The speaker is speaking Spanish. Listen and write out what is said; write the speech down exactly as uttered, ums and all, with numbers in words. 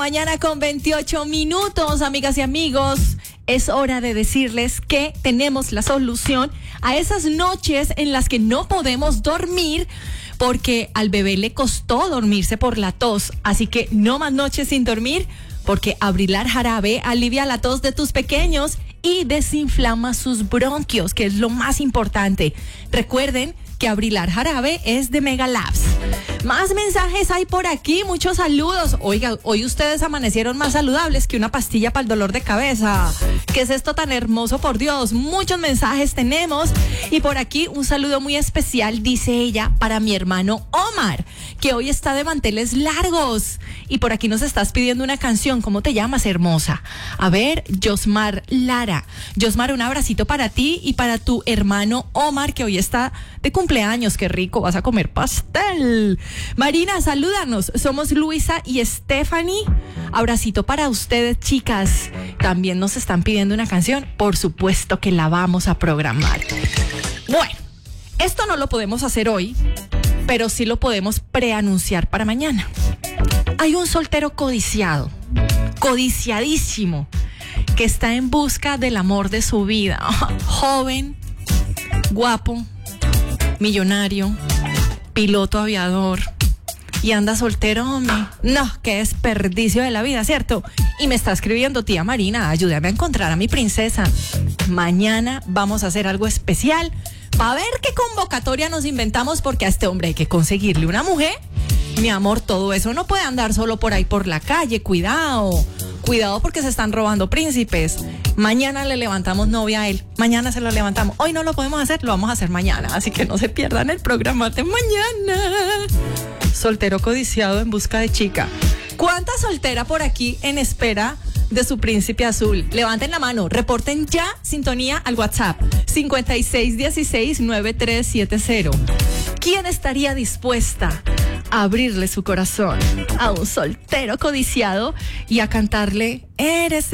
mañana con veintiocho minutos, amigas y amigos. Es hora de decirles que tenemos la solución a esas noches en las que no podemos dormir porque al bebé le costó dormirse por la tos. Así que no más noches sin dormir, porque Abrilar Jarabe alivia la tos de tus pequeños y desinflama sus bronquios, que es lo más importante. Recuerden que Abrilar Jarabe es de Mega Labs. Más mensajes hay por aquí, muchos saludos. Oiga, hoy ustedes amanecieron más saludables que una pastilla para el dolor de cabeza. ¿Qué es esto tan hermoso, por Dios? Muchos mensajes tenemos. Y por aquí un saludo muy especial, dice ella, para mi hermano Omar, que hoy está de manteles largos. Y por aquí nos estás pidiendo una canción. ¿Cómo te llamas, hermosa? A ver, Josmar Lara. Josmar, un abracito para ti y para tu hermano Omar, que hoy está de cumpleaños. Qué rico, vas a comer pastel. Marina, salúdanos. Somos Luisa y Stephanie. Abracito para ustedes, chicas. También nos están pidiendo una canción. Por supuesto que la vamos a programar. Bueno, esto no lo podemos hacer hoy, pero sí lo podemos preanunciar para mañana. Hay un soltero codiciado, codiciadísimo, que está en busca del amor de su vida. Joven, guapo, millonario, piloto aviador, y anda soltero, hombre. No, qué desperdicio de la vida, ¿cierto? Y me está escribiendo: tía Marina, ayúdame a encontrar a mi princesa. Mañana vamos a hacer algo especial para ver qué convocatoria nos inventamos, porque a este hombre hay que conseguirle una mujer. Mi amor, todo eso no puede andar solo por ahí por la calle. Cuidado, cuidado, porque se están robando príncipes. Mañana le levantamos novia a él. Mañana se lo levantamos. Hoy no lo podemos hacer, lo vamos a hacer mañana. Así que no se pierdan el programa de mañana. Soltero codiciado en busca de chica. ¿Cuánta soltera por aquí en espera de su príncipe azul? Levanten la mano, reporten ya sintonía al WhatsApp cincuenta y seis dieciséis noventa y tres setenta. ¿Quién estaría dispuesta a abrirle su corazón a un soltero codiciado y a cantarle: eres